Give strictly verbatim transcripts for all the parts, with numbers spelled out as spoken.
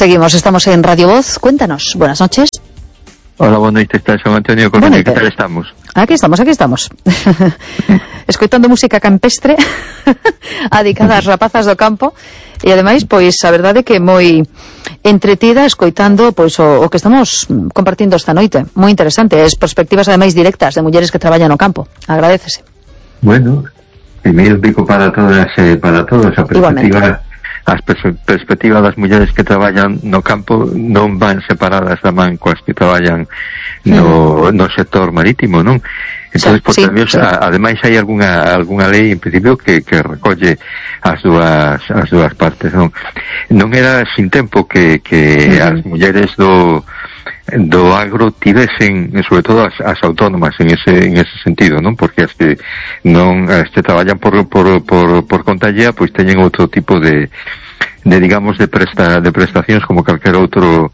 Seguimos, estamos en Radio Voz. Cuéntanos, buenas noches. Hola, buenas noches, está San Antonio Coruña, ¿qué tal estamos? Aquí estamos, aquí estamos. Escoitando música campestre adicada ás rapazas do campo e ademais, pois, a verdade que moi entretida escoitando pois o, o que estamos compartindo esta noite. Moi interesante, es perspectivas ademais directas de mulleres que traballan no campo. Agradécese. Bueno, primeiro pico para todas, eh, para todos, a perspectiva, as pers- perspectivas das mulleres que traballan no campo non van separadas da man coas que traballan no, mm. no sector marítimo, non? Entonces, por sí, sí. Ademais hai algunha algunha lei en principio que, que recolle as dúas as dúas partes, non? Non era sin tempo que, que uh-huh. as mulleres do do agro tivesen, sobre todo as, as autónomas en ese en ese sentido, non? Porque as que non as que traballan por por por por conta allea, pois teñen outro tipo de de digamos de presta de prestacións como calquer outro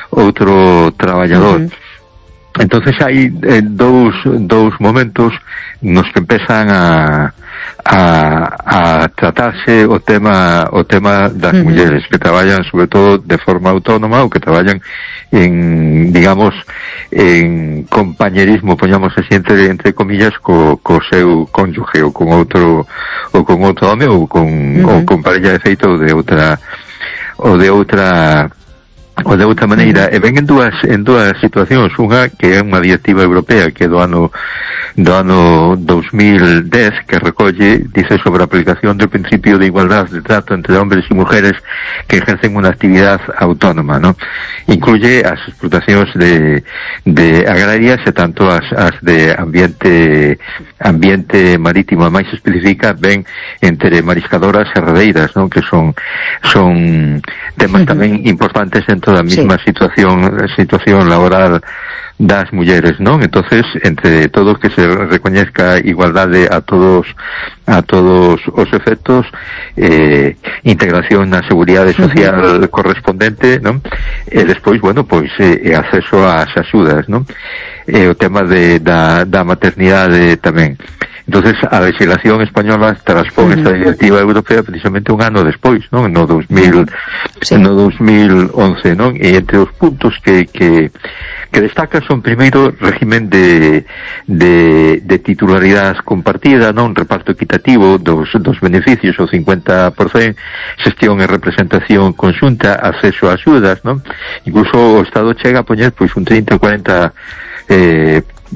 outro traballador. Uh-huh. Entonces hai eh, dous, dous momentos nos que empezan a, a, a tratarse o tema o tema das uh-huh. mulleres que traballan sobre todo de forma autónoma ou que traballan en, digamos, en compañerismo, poñamos así entre, entre comillas, co, co seu cónyuge ou con outro ou con outro home ou con, uh-huh. ou con parella de feito ou de outra ou de outra ou de outra maneira, e ven en dúas en dúas situacións, unha que é unha directiva europea que é do ano do ano dos mil dez que recolle, dice sobre a aplicación del principio de igualdad de trato entre hombres y mujeres que ejercen una actividad autónoma, ¿no? Incluye as explotacións de, de agrarias e tanto as, as de ambiente ambiente marítimo, máis especifica ben entre mariscadoras e redeiras, ¿no? Que son son temas tamén importantes dentro da mesma sí. situación situación laboral das mulleres, non? Entonces, entre todo que se recoñezca igualdade a todos a todos os efectos, eh, integración na seguridade social uh-huh. correspondente, non? E despois, bueno, pois eh, acceso ás axudas, non? E o tema de da da maternidade tamén. Entonces, a legislación española transpón esta directiva europea precisamente un ano despois, non? No dos mil, sí. no dos mil once, non? E entre os puntos que, que, que destaca son primeiro régimen de, de, de titularidade compartida, non? Reparto equitativo dos, dos beneficios, o cincuenta por cento, xestión e representación conxunta, acceso a axudas, non? Incluso o Estado chega a poñer, pois, un trinta ou cuarenta eh,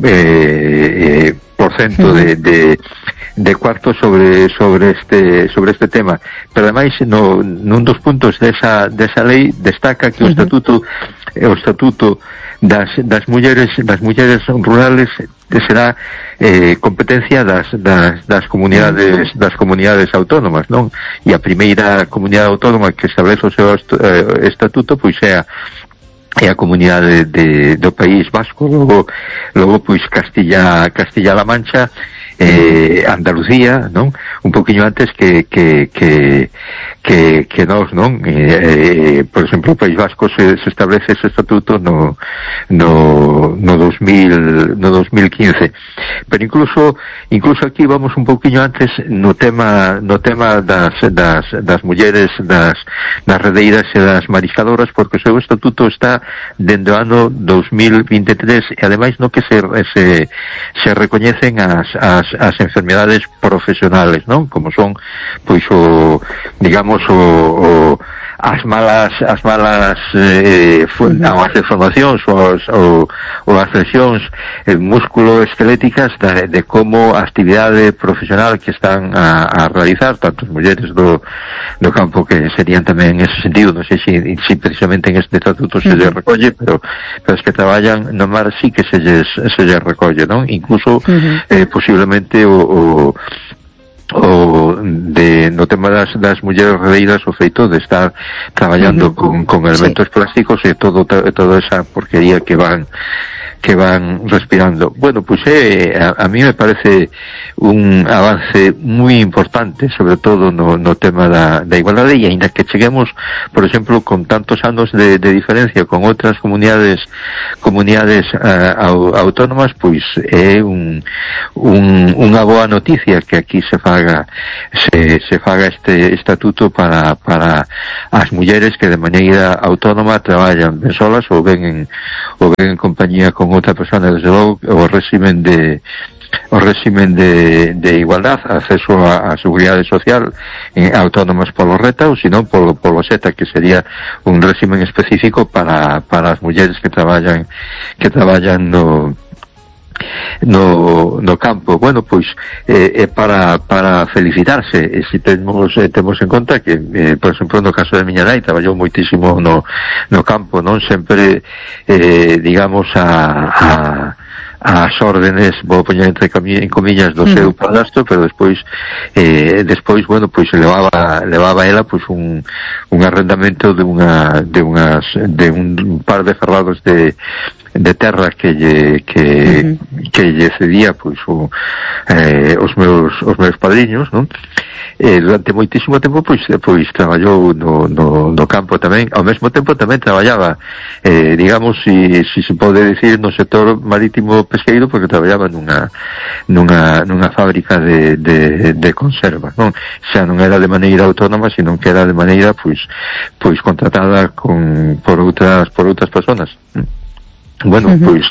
eh, eh, por cento de, de, de cuarto sobre sobre este sobre este tema, pero ademais no nun dos puntos desa desa lei destaca que o estatuto o estatuto das das mulleres das mulleres rurales será eh, competencia das das das comunidades das comunidades autónomas, non? E a primeira comunidade autónoma que establece o seu estatuto pois é a e a comunidade de, do País Vasco, logo, logo pois Castilla Castilla-La Mancha, eh, Andalucía, non? Un poquinho antes que que que que, que nós, non? Eh, eh, por exemplo, o País Vasco se, se establece ese estatuto no no no dos mil no dos mil quince. Pero incluso incluso aquí vamos un poquinho antes no tema no tema das das das mulleres, das das redeiras e das mariscadoras, porque o seu estatuto está dende o ano dos mil vinte e tres e ademais no que se se se recoñecen as as as enfermedades profesionales, non? Como son pois o digamos o, o as malas as malas eh, uh-huh. as deformacións ou, ou, ou as lesións eh, músculo-esqueléticas de, de como a actividade profesional que están a, a realizar tanto as mulleres do, do campo que serían tamén en ese sentido, non sei se si, si precisamente en este estatuto se uh-huh. les recolle, pero, pero as que traballan no mar sí que se les, se les recolle, non? Incluso uh-huh. eh, posiblemente o, o o de no tema das, das mulleres redeiras o feito de estar traballando uh-huh. con, con elementos sí. plásticos e todo toda esa porquería que van que van respirando. Bueno, pues eh, a, a mí me parece un avance moi importante, sobre todo no, no tema da, da igualdade, e ainda que cheguemos, por exemplo, con tantos anos de, de diferencia con outras comunidades comunidades uh, autónomas, pois é un, un, unha boa noticia que aquí se faga se, se faga este estatuto para, para a as mulleres que de maneira autónoma traballan ben solas ou ben en, ou ben en compañía con outra persona. Desde logo o régimen de o régimen de, de igualdad, acceso a, a seguridade social eh, autónomas polo RETA ou senón polo, polo SETA, que sería un régimen específico para, para as mulleres que traballan que traballan no no, no campo. Bueno, pois é eh, para, para felicitarse, e se temos, eh, temos en conta que eh, por exemplo no caso de miña nai traballou moitísimo no, no campo, non sempre eh, digamos a, a as órdenes, vou poñer entre en comillas, do seu padrastro, pero despois eh, despois, bueno, pois levaba levaba ela pois un un arrendamento de unha de unhas de un par de ferrados de de terra que lle que uh-huh. que lle cedía pois o, eh, os meus os meus padriños, non? E durante moitísimo tempo pois pois traballou no, no, no campo tamén. Ao mesmo tempo tamén traballaba eh, digamos, si, si se pode decir, no sector marítimo pesqueiro, porque traballaba nunha nunha, nunha fábrica de, de, de conservas, non? Xa non era de maneira autónoma, sino que era de maneira pois pois contratada con por outras por outras persoas. Bueno, uh-huh. pois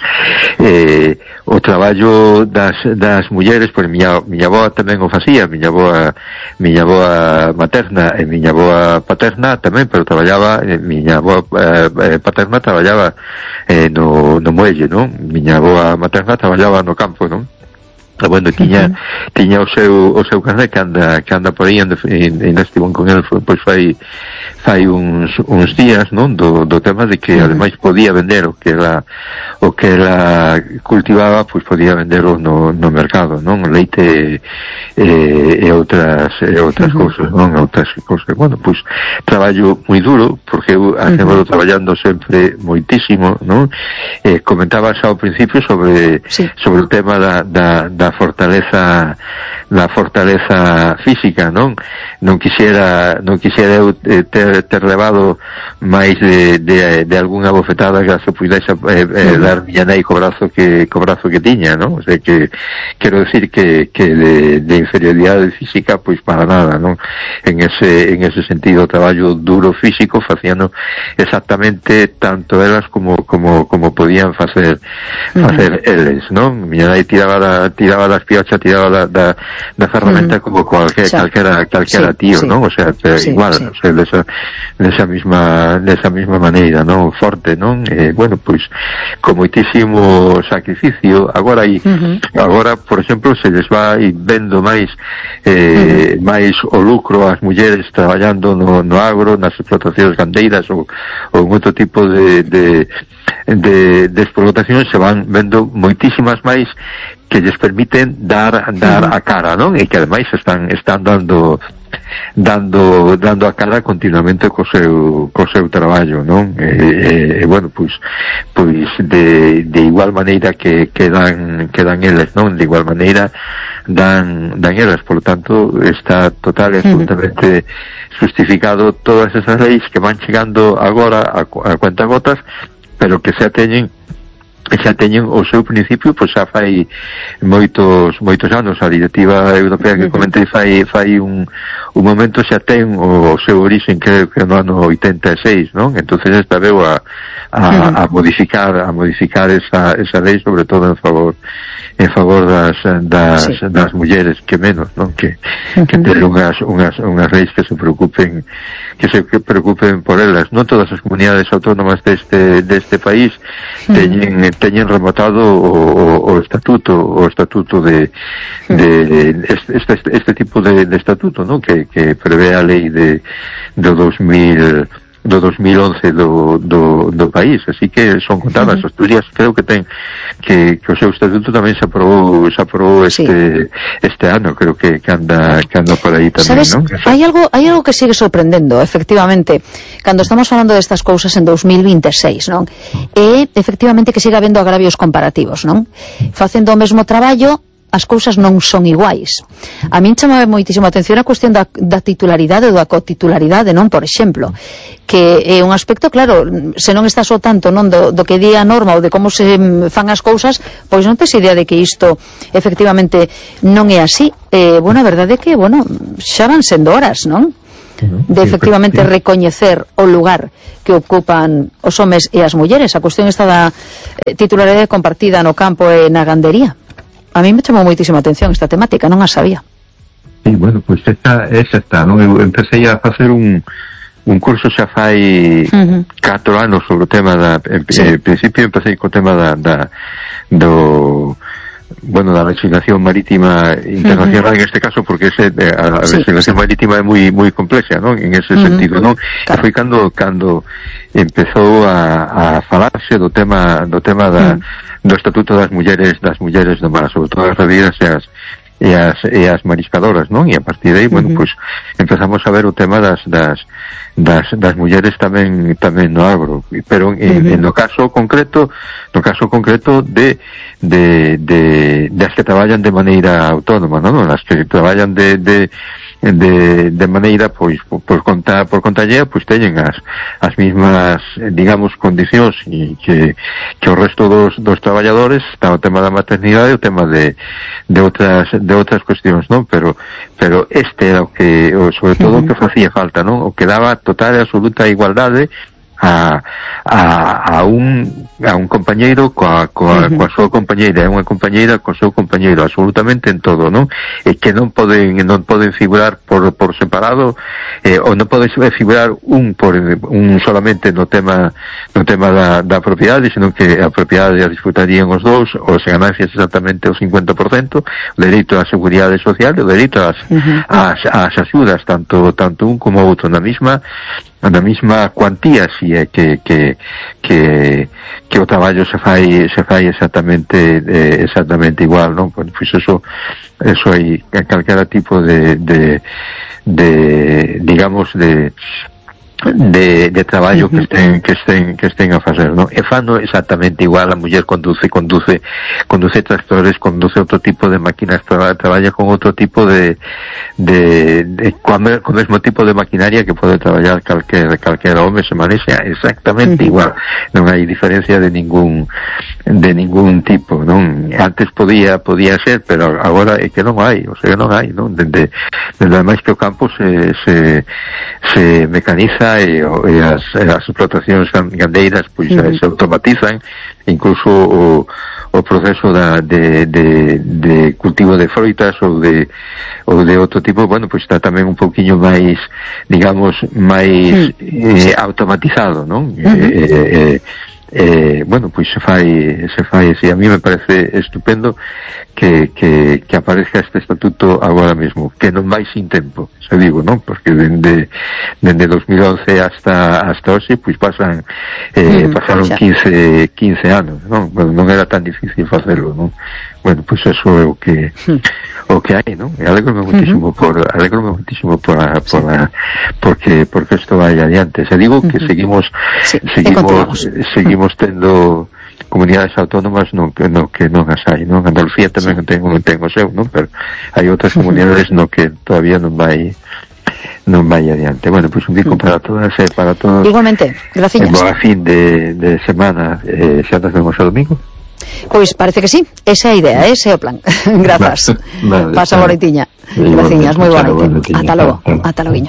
eh, o traballo das, das mulleres, pois miña, miña avoa tamén o facía, miña avoa miña avoa materna e miña avoa paterna tamén, pero traballaba eh, miña avoa eh, paterna traballaba eh, no, no muelle, non? Miña avoa materna traballaba no campo, non? E bueno, tiña uh-huh. tiña o seu o seu carné que anda que anda por aí, anda en estivo con el pois fai fai uns uns días, non, do do tema de que uh-huh. ademais podía vender o que ela o que ela cultivaba, pois podía venderlo no no mercado, non? Leite e, e outras e outras uh-huh. cousas, non? Outras cousas. Bueno, pois traballo moi duro, porque eu acabo uh-huh. traballando sempre moitísimo, non? Eh, comentabas ao principio sobre sí. sobre o tema da da da fortaleza da fortaleza física, non? Non quixera non quixera eu ter, ter levado máis de, de, de algunha bofetada que se pudese eh, eh, dar miña nai co brazo que co brazo que tiña, non? O sea que quero decir que, que de, de inferioridade física pois para nada, non? En ese en ese sentido, traballo duro físico facíano exactamente tanto elas como como como podían facer facer uh-huh. eles, non? Miña nai tiraba da, tiraba das piochas, tiraba da, da, da ferramenta uh-huh. como cualquier, sí. calquera calquera sí, tío, sí. non? O sea, sí, igual, sí. o sea, desa desa misma desa misma maneira, non? Forte, non? Eh, bueno, pois con moitísimo sacrificio. Agora aí, uh-huh. agora, por exemplo, se les vai vendo máis eh, uh-huh. máis o lucro ás mulleres traballando no, no agro, nas explotacións gandeiras ou, ou en outro tipo de de, de, de explotacións, se van vendo moitísimas máis que lles permiten dar dar uh-huh. a cara, non? E que ademais están están dando dando dando a cara continuamente co seu co seu traballo, non? E, e bueno, pois pois de, de igual maneira que que dan que dan eles, non? De igual maneira dan dan eles, por lo tanto está total e absolutamente uh-huh. justificado todas esas leis que van chegando agora a, a cuentagotas, pero que se ateñen xa teñen o seu principio, pois xa fai moitos moitos anos. A directiva europea que comentei fai fai un un momento xa ten o seu orixen, creo que no ano oitenta e seis, non? Entonces esta veu a a, a modificar a modificar esa esa lei, sobre todo en favor en favor das das, sí. das mulleres, que menos, non? Que que ter unhas unhas unhas leis que se preocupen que se que preocupen por elas. Non todas as comunidades autónomas deste deste país teñen teñen rematado o, o, o estatuto o estatuto de, de este, este, este tipo de, de estatuto, ¿no? que, que prevé a lei de do dos mil do dos mil once do, do, do país, así que son contadas. Uh-huh. Asturias creo que ten que, que o seu estatuto tamén se aprobou se aprobou este sí. este ano, creo que, que anda que anda por aí tamén, ¿sabes? ¿no? Hai algo hai algo que sigue sorprendendo, efectivamente, cando estamos falando destas cousas en dos mil vinte e seis, non? E efectivamente que siga habendo agravios comparativos, non? Facendo o mesmo traballo, as cousas non son iguais. A min chamaba moitísimo a atención a cuestión da, da titularidade ou da cotitularidade, non? Por exemplo, que é un aspecto, claro, se non estás o tanto, non, do, do que di a norma ou de como se fan as cousas, pois non tes idea de que isto efectivamente non é así. Eh, bueno, a verdade é que, bueno, xa van sendo horas, non? de efectivamente sí, recoñecer o lugar que ocupan os homes e as mulleres. A cuestión está da eh, titularidade compartida no campo e na gandería. A mí me chamou moitísima atención esta temática, non a sabía. Sí, bueno, pois pues esta, esta está, non? Eu empecé a facer un un curso xa fai uh-huh. catro anos sobre o tema da, en, sí. en principio empecé co tema da, da do bueno, da legislación marítima internacional uh-huh. en este caso, porque ese, a, a sí, legislación sí. marítima é moi moi complexa, non? En ese uh-huh. sentido, non? Claro. E foi cando cando empezou a, a falarse do tema do tema da, uh-huh. do estatuto das mulleres das mulleres do mar, sobre todo as reviras e as e as, e as mariscadoras, non? E a partir de aí, bueno, uh-huh. pues empezamos a ver o tema das das das, das mulleres tamén tamén no agro, pero en, uh-huh. en no caso concreto, no caso concreto de de de das que traballan de maneira autónoma, non? As que traballan de de de de maneira pois por, por conta por conta lle, pois teñen as as mismas, digamos, condicións e que que o resto dos dos traballadores. Está o tema da maternidade e o tema de de outras de outras cuestións, non? Pero pero este era o que o, sobre todo o que facía falta, non? O que daba total e absoluta igualdade a a a un a un compañeiro coa coa, uh-huh. coa súa compañeira, é unha compañeira co seu compañeiro absolutamente en todo, non? E que non poden non poden figurar por por separado, eh, ou non pode figurar un por un solamente no tema no tema da da propiedade, senón que a propiedade a disfrutarían os dous, ou se ganancias exactamente o cincuenta por cento, o dereito á seguridade social e o dereito ás uh-huh. ás ás axudas, tanto tanto un como outro na mesma na mesma cuantía, si é que que que que o traballo se fai se fai exactamente eh, exactamente igual, non? Pois eso eso hai calquera tipo de de de digamos de de, de traballo que estén que estén que estén a facer, non? E fano exactamente igual. A muller conduce conduce conduce tractores, conduce outro tipo de máquinas, traba, traballa con outro tipo de de, de con o mesmo tipo de maquinaria que pode traballar calquer calquer home, se manexa exactamente igual. Non hai diferencia de ningún de ningún tipo, non? Antes podía podía ser, pero agora é que non hai, o sea, non hai, non? Dende dende máis que o campo se se se mecaniza e, e as, as explotacións gandeiras pois uh-huh. se automatizan, incluso o, o proceso da, de, de, de cultivo de froitas ou de ou de outro tipo, bueno, pois está tamén un pouquiño máis, digamos, máis uh-huh. eh, automatizado, non? Uh-huh. Eh, eh, eh, bueno, pois se fai se fai así. A mí me parece estupendo que, que, que aparezca este estatuto agora mesmo, que non vai sin tempo, se digo, non? Porque dende dende dos mil once hasta hasta hoxe, pois pasan eh, mm, pasaron quince, quince anos, non? Bueno, non era tan difícil facelo, non? Bueno, pois eso é o que o que hai, non? E alegro-me muitísimo uh-huh. por alegro-me muitísimo por a, por a, porque porque isto vai adiante. Se digo que uh-huh. seguimos sí, seguimos seguimos tendo comunidades autónomas no que no que non as hai, non? Andalucía tamén sí. ten, ten o seu, non? Pero hai outras comunidades no que todavía non vai non vai adiante. Bueno, pois pues un bico para todas e para todos. Igualmente, gracias. Boa fin de, de semana, eh, xa nos vemos o domingo. Pois parece que sí, esa é a idea, ese é o plan. Grazas. Vale, pasa bonitiña. Graciñas, moi boa noite. Ata logo, ata loguiño.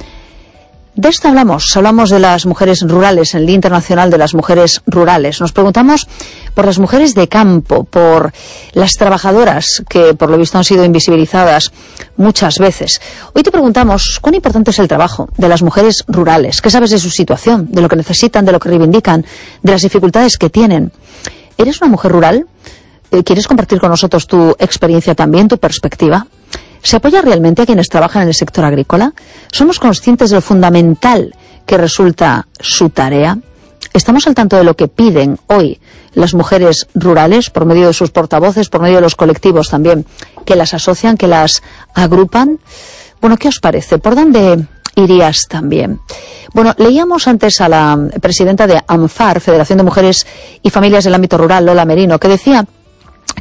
De esto hablamos, hablamos de las mujeres rurales, en el Día Internacional de las Mujeres Rurales. Nos preguntamos por las mujeres de campo, por las trabajadoras que por lo visto han sido invisibilizadas muchas veces. Hoy te preguntamos cuán importante es el trabajo de las mujeres rurales, qué sabes de su situación, de lo que necesitan, de lo que reivindican, de las dificultades que tienen. ¿Eres una mujer rural? ¿Quieres compartir con nosotros tu experiencia también, tu perspectiva? ¿Se apoya realmente a quienes trabajan en el sector agrícola? ¿Somos conscientes de lo fundamental que resulta su tarea? ¿Estamos al tanto de lo que piden hoy las mujeres rurales por medio de sus portavoces, por medio de los colectivos también que las asocian, que las agrupan? Bueno, ¿qué os parece? ¿Por dónde irías también? Bueno, leíamos antes a la presidenta de ANFAR, Federación de Mujeres y Familias del Ámbito Rural, Lola Merino, que decía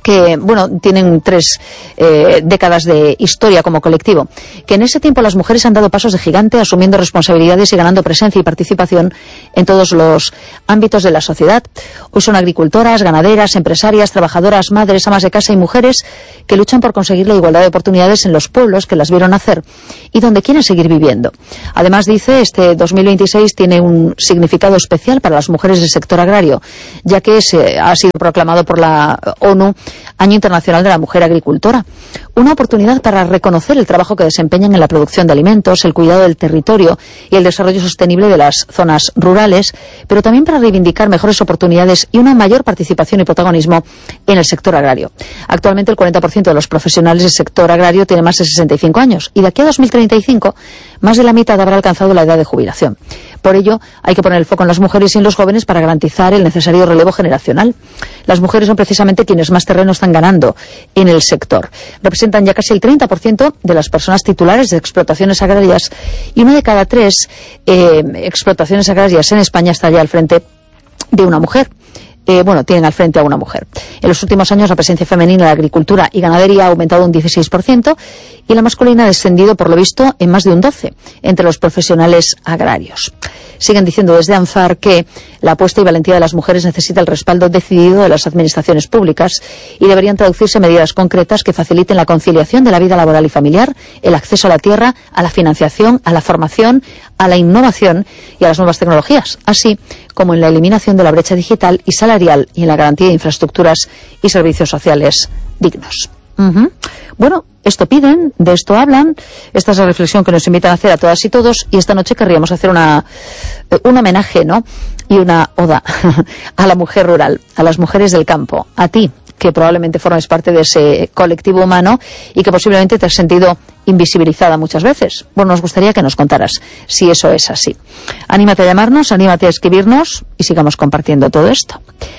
que, bueno, tienen tres eh, décadas de historia como colectivo, que en ese tiempo las mujeres han dado pasos de gigante, asumiendo responsabilidades y ganando presencia y participación en todos los ámbitos de la sociedad. Hoy son agricultoras, ganaderas, empresarias, trabajadoras, madres, amas de casa y mujeres que luchan por conseguir la igualdad de oportunidades en los pueblos que las vieron nacer y donde quieren seguir viviendo. Además, dice, este dos mil veintiséis tiene un significado especial para las mujeres del sector agrario, ya que se ha sido proclamado por la ONU Año Internacional de la Mujer Agricultora. Una oportunidad para reconocer el trabajo que desempeñan en la producción de alimentos, el cuidado del territorio y el desarrollo sostenible de las zonas rurales, pero también para reivindicar mejores oportunidades y una mayor participación y protagonismo en el sector agrario. Actualmente el cuarenta por ciento de los profesionales del sector agrario tiene más de sesenta y cinco años y de aquí a dos mil treinta y cinco más de la mitad habrá alcanzado la edad de jubilación. Por ello, hay que poner el foco en las mujeres y en los jóvenes para garantizar el necesario relevo generacional. Las mujeres son precisamente quienes más terreno están ganando en el sector. Representan ya casi el treinta por ciento de las personas titulares de explotaciones agrarias y una de cada tres eh, explotaciones agrarias en España está ya al frente de una mujer. Eh, bueno, tienen al frente a una mujer. En los últimos años la presencia femenina en la agricultura y ganadería ha aumentado un dieciséis por ciento y la masculina ha descendido, por lo visto, en más de un doce por ciento entre los profesionales agrarios. Siguen diciendo desde ANZAR que la apuesta y valentía de las mujeres necesita el respaldo decidido de las administraciones públicas y deberían traducirse en medidas concretas que faciliten la conciliación de la vida laboral y familiar, el acceso a la tierra, a la financiación, a la formación, a la innovación y a las nuevas tecnologías, así como en la eliminación de la brecha digital y salarial y en la garantía de infraestructuras y servicios sociales dignos. Uh-huh. Bueno, esto piden, de esto hablan, esta es la reflexión que nos invitan a hacer a todas y todos, y esta noche querríamos hacer una, un homenaje, ¿no? Y una oda a la mujer rural, a las mujeres del campo, a ti, que probablemente formes parte de ese colectivo humano y que posiblemente te has sentido invisibilizada muchas veces. Bueno, nos gustaría que nos contaras si eso es así. Anímate a llamarnos, anímate a escribirnos y sigamos compartiendo todo esto.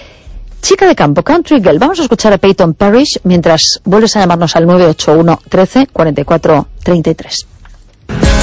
Chica de campo, Country Girl. Vamos a escuchar a Peyton Parrish mientras vuelves a llamarnos al nueve ocho uno, trece, cuarenta y cuatro, treinta y tres.